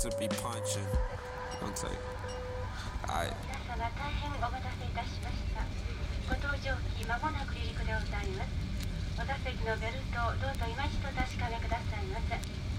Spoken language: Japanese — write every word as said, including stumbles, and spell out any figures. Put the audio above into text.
to be punching. Don't take. Alright. 皆様大変お待たせいたしました。ご搭乗機まもなく離陸でございます。お座席のベルトをどうぞ今一度確かめくださいませ。